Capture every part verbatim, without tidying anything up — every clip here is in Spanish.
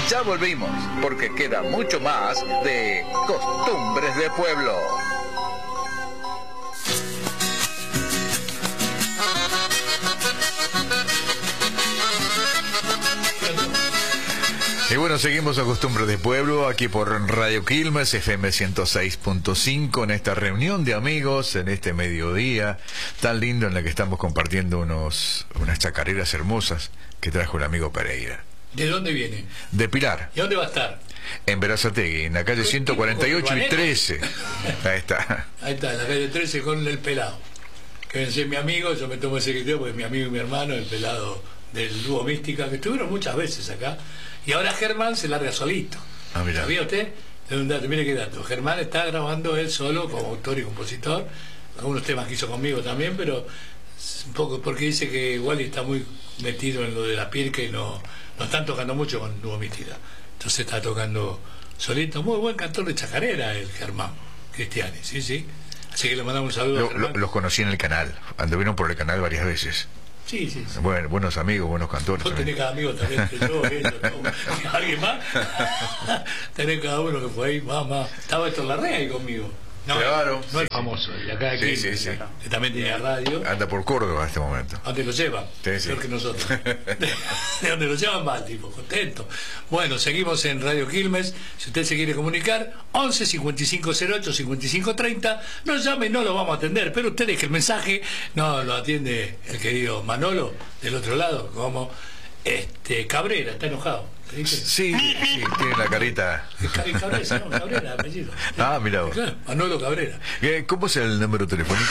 Ya volvimos, porque queda mucho más de Costumbres de Pueblo. Y bueno, seguimos a Costumbres de Pueblo, aquí por Radio Quilmes, F M ciento seis punto cinco, en esta reunión de amigos, en este mediodía tan lindo en el que estamos compartiendo unos unas chacareras hermosas que trajo el amigo Pereira. ¿De dónde viene? De Pilar. ¿Y dónde va a estar? En Berazategui, en la calle ciento cuarenta y ocho y trece. Ahí está. Ahí está, en la calle trece con el pelado. Que es mi amigo, yo me tomo ese criterio porque es mi amigo y mi hermano, el pelado del dúo Mística, que estuvieron muchas veces acá. Y ahora Germán se larga solito. Ah, mira. ¿Sabía usted? De un dato, mire qué dato. Germán está grabando él solo como autor y compositor. Algunos temas que hizo conmigo también, pero un poco porque dice que Wally está muy metido en lo de la piel, que no, no están tocando mucho con dúo Mística. Entonces está tocando solito. Muy buen cantor de chacarera el Germán Cristiani, sí, sí. Así que le mandamos un saludo. Lo, lo, los conocí en el canal, anduvieron por el canal varias veces. Sí, sí, sí. Bueno, buenos amigos, buenos cantores. Vos tenés cada amigo también, que yo, ellos, alguien más. Tenés cada uno que fue ahí, más, más. Estaba Héctor Larrea ahí conmigo. No, claro. No es famoso, y acá aquí, sí, sí, sí. que también tenía radio. Anda por Córdoba en este momento. ¿A dónde lo llevan? Sí, sí. Peor que nosotros. De donde lo llevan va, tipo, contento. Bueno, seguimos en Radio Quilmes. Si usted se quiere comunicar, once cincuenta y cinco cero ocho cincuenta y cinco treinta. Nos llame, no lo vamos a atender, pero usted deje el mensaje. No lo atiende el querido Manolo del otro lado, como este Cabrera, está enojado. Sí, sí, tiene la carita. Cabrera, no, Cabrera, apellido. Ah, mira vos. Claro, Manolo Cabrera. ¿Cómo es el número telefónico?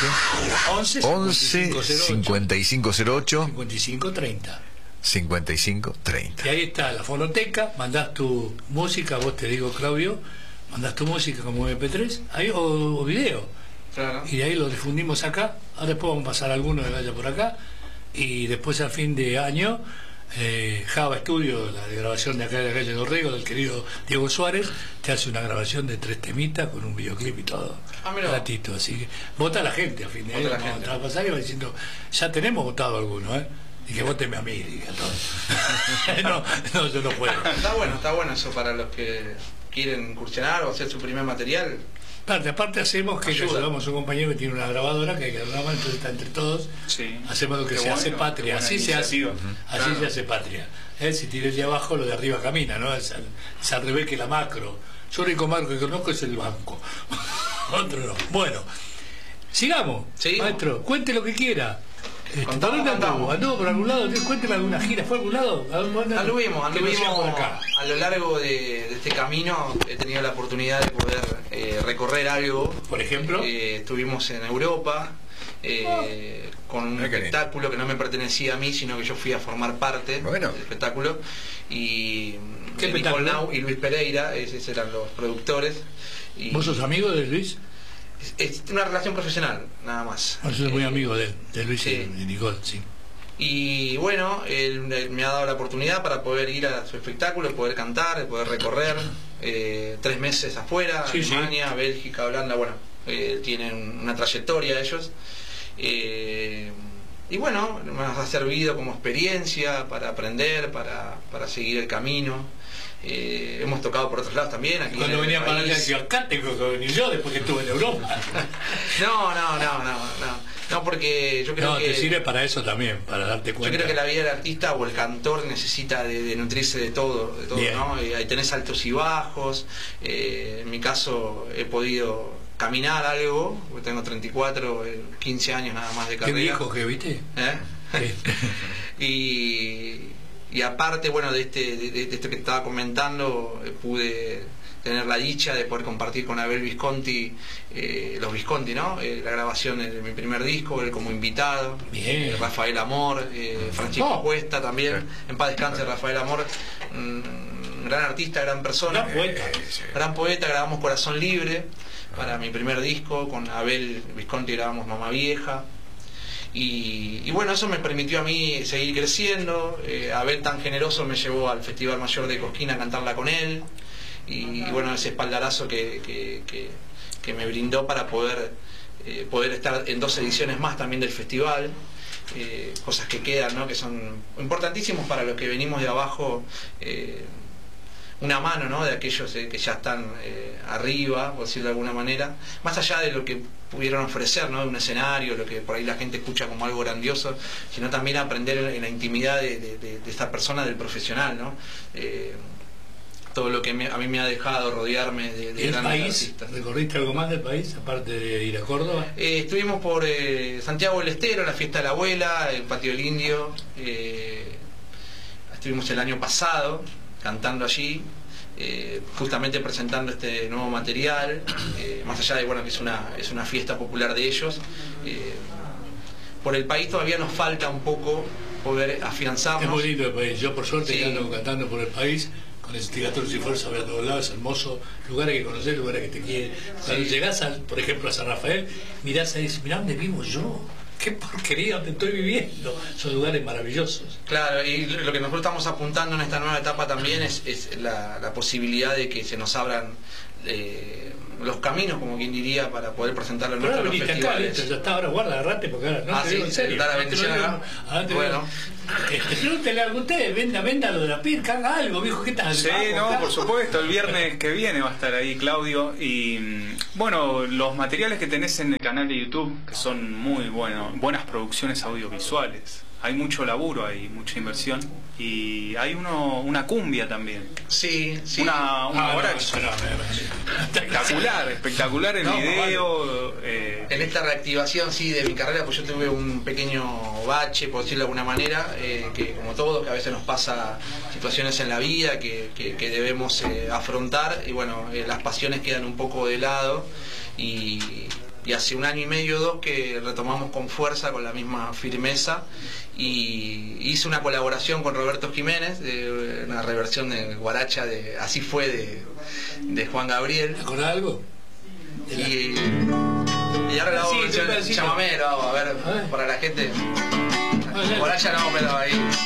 once cincuenta y cinco cero ocho cincuenta y cinco treinta. cincuenta y cinco treinta. Y ahí está la fonoteca, mandás tu música, vos te digo, Claudio, mandás tu música como eme pe tres, ahí, o, o video. Claro. Y de ahí lo difundimos acá. Ahora después vamos a pasar alguno que vaya por acá. Y después a fin de año, eh, Java Studio, la de grabación de acá de la calle Dorrego, del querido Diego Suárez, te hace una grabación de tres temitas con un videoclip y todo. Ah, mira. Gratito, así que vota la gente a fin de año. Vota la Vamos gente. a pasar y va diciendo, ya tenemos votado algunos, ¿eh? Y que vóteme a mí, diga todo. no, no, yo no puedo. Está bueno, está bueno eso para los que quieren incursionar o hacer su primer material. Aparte, aparte hacemos que le Ayuda. ayudamos a un compañero que tiene una grabadora que graba, entonces está entre todos. Sí. Hacemos lo que Qué se bueno, hace qué patria, buena así se hace, iniciativa. así Claro. se hace patria. ¿Eh? Si tiré de abajo, lo de arriba camina, ¿no? Es al, es al revés que la macro. Yo el único macro que conozco es el banco. Otro no. Bueno, sigamos, Seguimos. maestro, cuente lo que quiera. Este, ¿por Contamos, dónde anduvo? contamos. ¿Anduvo por algún lado? Cuénteme alguna gira, ¿fue a algún lado? ¿A dónde- Anduvimos, que no sea anduvimos por acá? a lo largo de, de este camino. He tenido la oportunidad de poder eh, recorrer algo. Por ejemplo. Eh, estuvimos en Europa eh, con un Ah, qué lindo. espectáculo que no me pertenecía a mí, sino que yo fui a formar parte Bueno. del espectáculo. Y ¿Qué eh, Nicole espectáculo? Nau y Luis Pereira, esos eran los productores. Y ¿Vos sos amigo de Luis? es, es una relación profesional, nada más. Yo soy muy Eh, amigo de, de Luis sí. y de Nicole, sí. Y bueno, él, él me ha dado la oportunidad para poder ir a su espectáculo, poder cantar, poder recorrer eh, tres meses afuera, Sí, sí. Alemania, Bélgica, Holanda, bueno, eh, tienen una trayectoria ellos. Eh, y bueno, nos ha servido como experiencia para aprender, para, para seguir el camino. Eh, hemos tocado por otros lados también. Aquí Cuando en el venía para allá, país. decía, acá tengo que venir yo después que estuve en Europa. No, no, no, no, no. No, porque yo creo No, que... te sirve para eso también, para darte Yo cuenta. creo que la vida del artista o el cantor necesita de, de nutrirse de todo, de todo, Bien. ¿no? Y ahí tenés altos y bajos. Eh, en mi caso he podido caminar algo, porque tengo treinta y cuatro, eh, quince años nada más de ¿Qué carrera. viejo que viste? ¿Eh? y, y aparte, bueno, de este de, de esto que estaba comentando, eh, pude tener la dicha de poder compartir con Abel Visconti, eh, los Visconti, ¿no? Eh, la grabación de mi primer disco, él como invitado. Bien. Eh, Rafael Amor, eh, Francisco Oh. Cuesta también, Sí. en paz descanse Rafael Amor, mm, gran artista, gran persona, Gran poeta. gran poeta. Grabamos Corazón Libre para mi primer disco, con Abel Visconti grabamos Mamá Vieja. Y, y bueno, eso me permitió a mí seguir creciendo. eh, Abel, tan generoso, me llevó al Festival Mayor de Cosquín a cantarla con él. Y, y bueno, ese espaldarazo que, que, que, que me brindó para poder, eh, poder estar en dos ediciones más también del festival. Eh, cosas que quedan, ¿no? Que son importantísimos para los que venimos de abajo. eh, una mano, ¿no?, de aquellos eh, que ya están eh, arriba, por decirlo de alguna manera, más allá de lo que pudieron ofrecer, ¿no?, de un escenario, lo que por ahí la gente escucha como algo grandioso, sino también aprender en la intimidad de, de, de, de esta persona, del profesional, ¿no? Eh, todo lo que me, a mí me ha dejado rodearme de, de ¿El grandes país? artistas. ¿Recorriste algo más del país, aparte de ir a Córdoba? Eh, estuvimos por eh, Santiago del Estero, la fiesta de la abuela, el patio del Indio. Eh, estuvimos el año pasado cantando allí, eh, justamente presentando este nuevo material, eh, más allá de bueno que es una, es una fiesta popular de ellos. Eh, por el país todavía nos falta un poco poder afianzarnos. Es muy lindo el país. Yo por suerte Sí. ando cantando por el país, con el Estigator y Fuerza a todos lados, es hermoso, lugares que conocer, lugares que te quieren. Cuando Sí. llegás, al, por ejemplo, a San Rafael, mirás ahí y dices, mirá dónde vivo yo, qué porquería donde estoy viviendo. Son lugares maravillosos. Claro, y lo que nosotros estamos apuntando en esta nueva etapa también es, es la, la posibilidad de que se nos abran eh, los caminos, como quien diría, para poder presentarlo en Pero ahora nuestros viniste acá, festivales. listo, ya está, ahora guarda, agarrate, porque ahora no Ah, te sí, digo en serio. da la no te bendición lo digo, acá. ahora te Bueno. digo, este, pregúntele a algún ustedes, venda, venda lo de la pirca, haga algo, viejo, ¿qué tal? Sí, Vamos, no, acá. por supuesto, el viernes que viene va a estar ahí Claudio y mm, bueno, los materiales que tenés en el canal de YouTube, que son muy buenos, buenas producciones audiovisuales, hay mucho laburo, hay mucha inversión y hay uno una cumbia también, Sí, sí. una, una Ah, no, guaracha. eso no, me- espectacular, espectacular el No, video, eh, En esta reactivación, sí, de mi carrera, pues yo tuve un pequeño bache, por decirlo de alguna manera, eh, que como todos, que a veces nos pasa situaciones en la vida que, que, que debemos eh, afrontar, y bueno, eh, las pasiones quedan un poco de lado, y, y hace un año y medio o dos que retomamos con fuerza, con la misma firmeza, y hice una colaboración con Roberto Jiménez, de una reversión de guaracha de Así Fue de, de Juan Gabriel. ¿Te acordás algo? De la- Y, y ahora la hago Sí, versión un pedacito. chamamé, lo hago, a ver, A ver. para la gente. Ah, ya. Por allá no, pero ahí.